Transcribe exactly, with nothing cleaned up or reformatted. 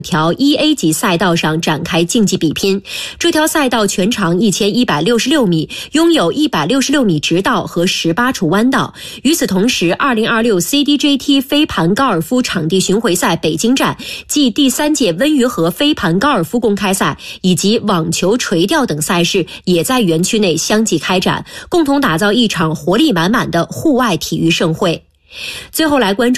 条 一 A 级赛道上展开竞技比拼。这条赛道全长一千一百六十六米，拥有一百六十六米直道和十八处弯道。与此同时 ,二零二六 C D J T 飞盘高尔夫场地巡回赛北京站暨第三届温榆河飞盘高尔夫公开赛以及网球、垂钓等赛事也在园区内相继开展，共同打造一场活力满满的户外体育盛会。最后来关注